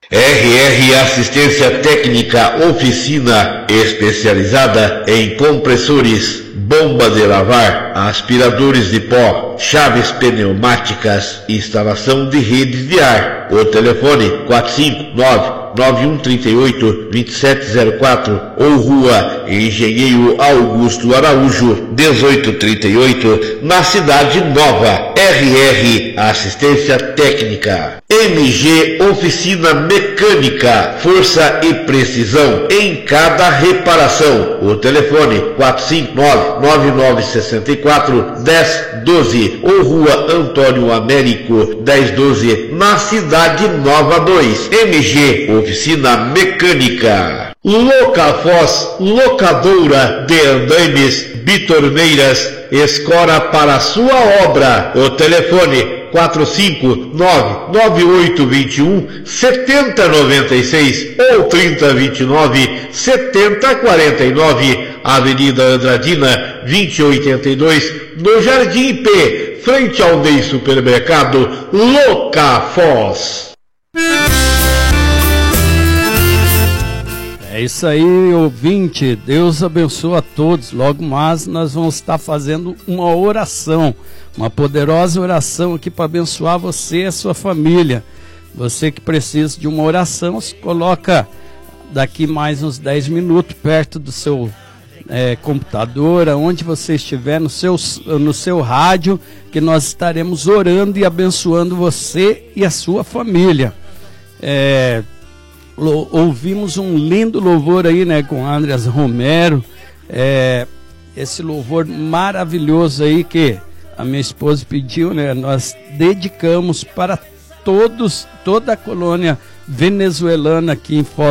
RR Assistência Técnica, oficina especializada em compressores, bomba de lavar, aspiradores de pó, chaves pneumáticas, instalação de redes de ar. O telefone 459-9138-2704 ou Rua Engenheiro Augusto Araújo, 1838, na Cidade Nova. RR Assistência Técnica. MG Oficina Mecânica, força e precisão em cada reparação. O telefone 459-9964-1012 ou Rua Antônio Américo, 1012, na Cidade Nova 2. MG Oficina Mecânica. Locafós, locadora de andaimes, bitorneiras, escora para sua obra. O telefone 459-9821-7096 ou 3029-7049, Avenida Andradina, 2082, no Jardim P, frente ao Ney Supermercado. Locafós. É isso aí, ouvinte. Deus abençoe a todos. Logo mais nós vamos estar fazendo uma oração, uma poderosa oração aqui para abençoar você e a sua família. Você que precisa de uma oração, se coloca daqui mais uns 10 minutos perto do seu computador, onde você estiver, no seu rádio, que nós estaremos orando e abençoando você e a sua família. Ouvimos um lindo louvor aí, né, com Andreas Romero, esse louvor maravilhoso aí que a minha esposa pediu, né, nós dedicamos para toda a colônia venezuelana aqui em Foz